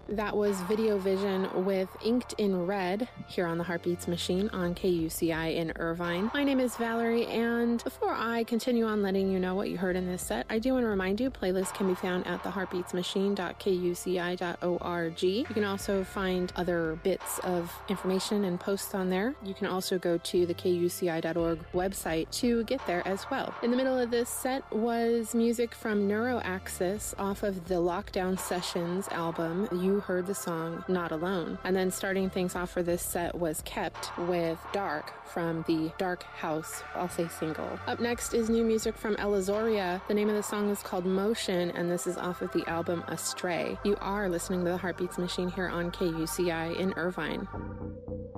That was Video Vision with Inked in Red here on the Heartbeats Machine on KUCI in Irvine. My name is Valerie, and before I continue on letting you know what you heard in this set, I do want to remind you playlists can be found at theheartbeatsmachine.kuci.org. You can also find other bits of information and posts on there. You can also go to the kuci.org website to get there as well. In the middle of this set was music from Neuroaxis off of the Lockdown Sessions album. You heard the song Not Alone. And then starting things off for this set was Kept with Dark from the Dark House, I'll say single. Up next is new music from Elazoria. The name of the song is called Motion, and this is off of the album Astray. You are listening to the Heartbeats Machine here on KUCI in Irvine.